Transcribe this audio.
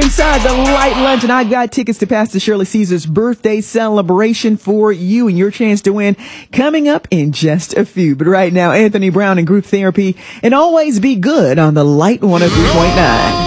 inside the Light Lunch, and I got tickets to Pastor Shirley Caesar's birthday celebration for you and your chance to win coming up in just a few. But right now, Anthony Brown and Group Therapy, and Always Be Good on the Light 103.9.